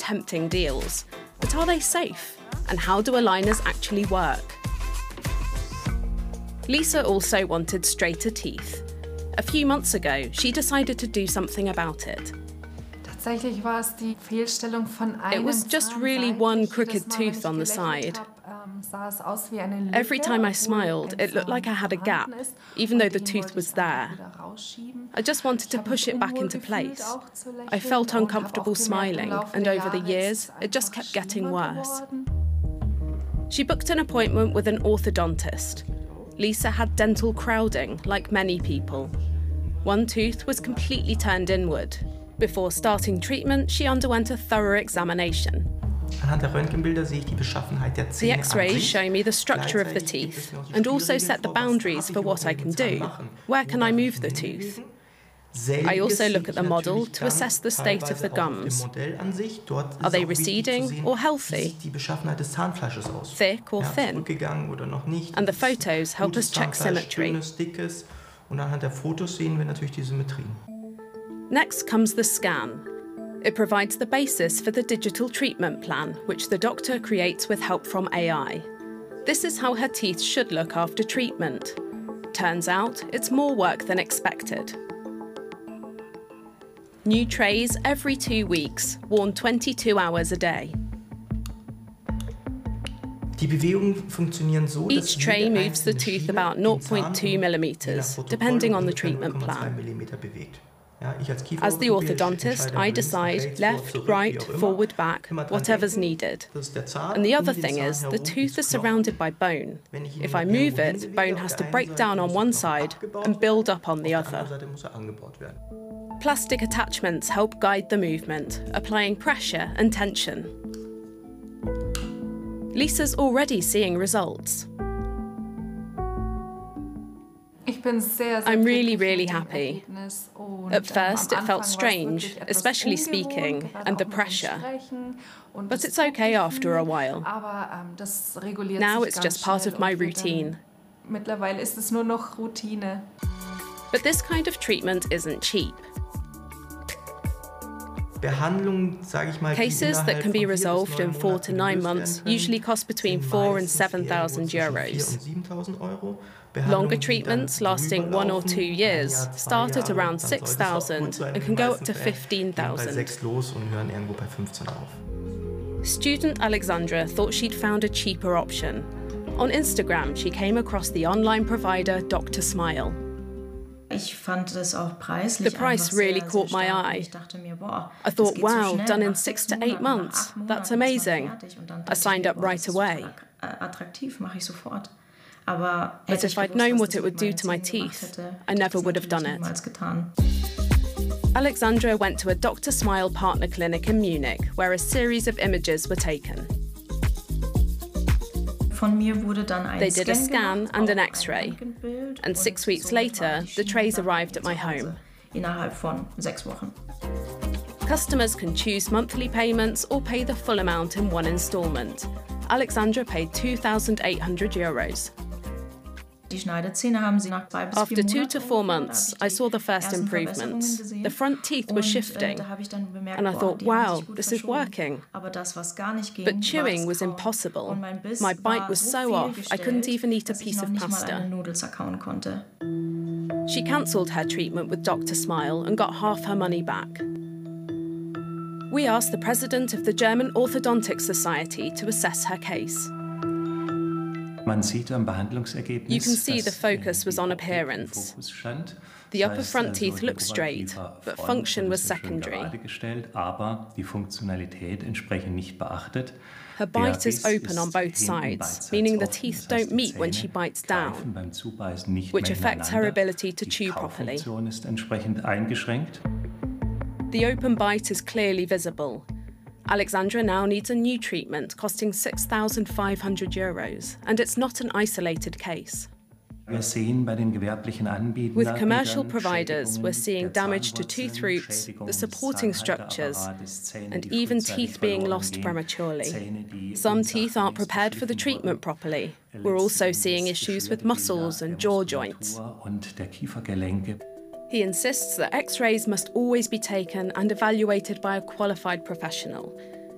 tempting deals. But are they safe? And how do aligners actually work? Lisa also wanted straighter teeth. A few months ago, she decided to do something about it. It was just really one crooked tooth on the side. Every time I smiled, it looked like I had a gap, even though the tooth was there. I just wanted to push it back into place. I felt uncomfortable smiling, and over the years, it just kept getting worse. She booked an appointment with an orthodontist. Lisa had dental crowding, like many people. One tooth was completely turned inward. Before starting treatment, she underwent a thorough examination. The X-rays show me the structure of the teeth and also set the boundaries for what I can do. Where can I move the tooth? I also look at the model to assess the state of the gums. Are they receding or healthy? Thick or thin? And the photos help us check symmetry. Next comes the scan. It provides the basis for the digital treatment plan, which the doctor creates with help from AI. This is how her teeth should look after treatment. Turns out, it's more work than expected. New trays every 2 weeks, worn 22 hours a day. Each tray moves the tooth about 0.2 millimeters, depending on the treatment plan. As the orthodontist, I decide left, right, forward, back, whatever's needed. And the other thing is, the tooth is surrounded by bone. If I move it, bone has to break down on one side and build up on the other. Plastic attachments help guide the movement, applying pressure and tension. Lisa's already seeing results. I'm really happy. At first, it felt strange, especially speaking, and the pressure. But it's okay after a while. Now it's just part of my routine. But this kind of treatment isn't cheap. Cases that can be resolved in 4 to 9 months usually cost between 4,000 and 7,000 euros. Longer treatments lasting 1 or 2 years start at around 6,000 and can go up to 15,000. Student Alexandra thought she'd found a cheaper option. On Instagram, she came across the online provider Dr. Smile. The price really caught my eye. I thought, wow, done in 6 to 8 months. That's amazing. I signed up right away. But if I'd known what it would do to my teeth, I never would have done it. Alexandra went to a Dr. Smile partner clinic in Munich, where a series of images were taken. They did a scan and an X-ray, and 6 weeks later, the trays arrived at my home. Customers can choose monthly payments or pay the full amount in one instalment. Alexandra paid 2,800 euros. After 2 to 4 months, I saw the first improvements. The front teeth were shifting, and I thought, wow, this is working. But chewing was impossible. My bite was so off, I couldn't even eat a piece of pasta. She cancelled her treatment with Dr. Smile and got half her money back. We asked the president of the German Orthodontic Society to assess her case. You can see the focus was on appearance. The upper front teeth looked straight, but function was secondary. Her bite is open on both sides, meaning the teeth don't meet when she bites down, which affects her ability to chew properly. The open bite is clearly visible. Alexandra now needs a new treatment costing 6,500 euros, and it's not an isolated case. With commercial providers, we're seeing damage to tooth roots, the supporting structures, and even teeth being lost prematurely. Some teeth aren't prepared for the treatment properly. We're also seeing issues with muscles and jaw joints. He insists that X-rays must always be taken and evaluated by a qualified professional.